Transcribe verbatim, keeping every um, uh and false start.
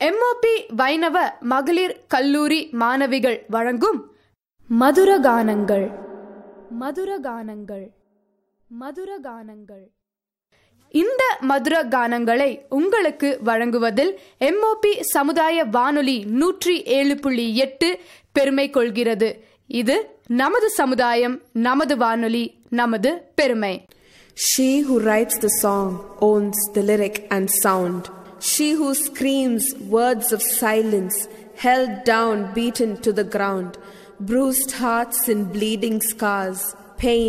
MOP வைணவ மகளிர் கல்லூரி மாணவிகள் வழங்கும் மதுரகானங்கள் மதுரகானங்கள் மதுரகானங்கள் இந்த மதுர கானங்களை உங்களுக்கு வழங்குவதில் எம்ஓபி சமுதாய வானொலி நூற்றி ஏழு புள்ளி எட்டு பெருமை கொள்கிறது. இது நமது சமுதாயம், நமது வானொலி, நமது பெருமை. She who writes the song owns the lyric and sound. She who screams words of silence, held down, beaten to the ground, bruised hearts and bleeding scars, pain